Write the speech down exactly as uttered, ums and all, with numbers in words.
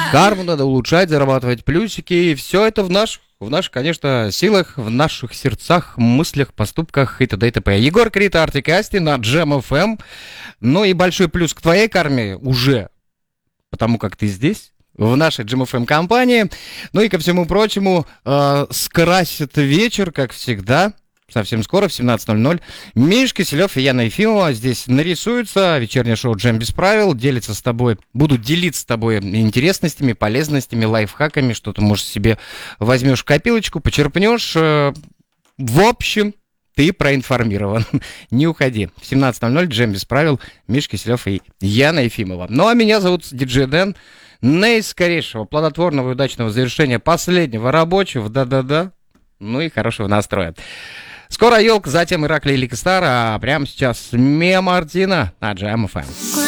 Карму надо улучшать, зарабатывать плюсики. И все это в наших, в наших, конечно, силах, в наших сердцах, мыслях, поступках и т.д. и т.п. Егор Крид, Артик Асти на Джем эф эм. Ну и большой плюс к твоей карме уже, потому как ты здесь, в нашей Джем эф эм компании. Ну и ко всему прочему, э, скрасит вечер, как всегда. Совсем скоро, в семнадцать ноль ноль, Миш Киселев и Яна Ефимова здесь нарисуются. Вечернее шоу «Джем без правил». Делятся с тобой, будут делиться с тобой интересностями, полезностями, лайфхаками. Что ты, может, себе возьмешь в копилочку, почерпнешь. В общем, ты проинформирован. Не уходи. В семнадцать ноль ноль «Джем без правил». Миш Киселев и Яна Ефимова. Ну, а меня зовут диджей Дэн. Наискорейшего, плодотворного и удачного завершения последнего рабочего. Да-да-да. Ну и хорошего настроя. Скоро елка, затем Ираклий Ликстар, а прямо сейчас Мия Мартина на Джем эф эм.